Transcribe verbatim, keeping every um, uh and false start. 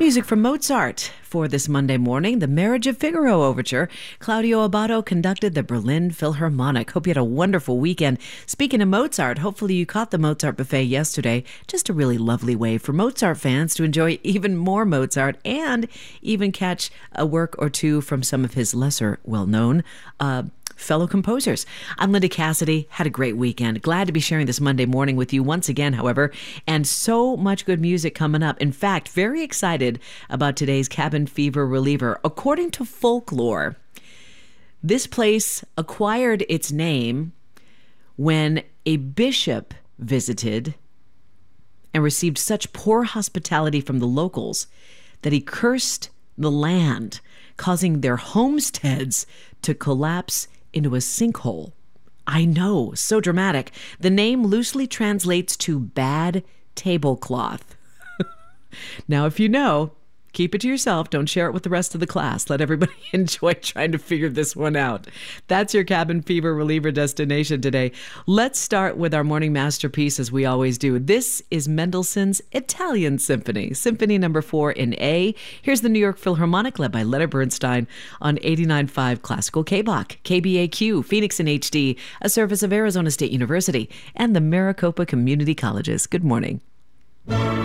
Music from Mozart for this Monday morning, the Marriage of Figaro Overture. Claudio Abbado conducted the Berlin Philharmonic. Hope you had a wonderful weekend. Speaking of Mozart, hopefully you caught the Mozart buffet yesterday. Just a really lovely way for Mozart fans to enjoy even more Mozart and even catch a work or two from some of his lesser well-known uh fellow composers. I'm Linda Cassidy. Had a great weekend. Glad to be sharing this Monday morning with you once again, however, and so much good music coming up. In fact, very excited about today's cabin fever reliever. According to folklore, this place acquired its name when a bishop visited and received such poor hospitality from the locals that he cursed the land, causing their homesteads to collapse into a sinkhole. I know, so dramatic. The name loosely translates to bad tablecloth. Now, if you know, keep it to yourself. Don't share it with the rest of the class. Let everybody enjoy trying to figure this one out. That's your cabin fever reliever destination today. Let's start with our morning masterpiece, as we always do. This is Mendelssohn's Italian Symphony, Symphony number four in A. Here's the New York Philharmonic, led by Leonard Bernstein on eighty-nine point five Classical K B O C, K B A Q, Phoenix in H D, a service of Arizona State University and the Maricopa Community Colleges. Good morning.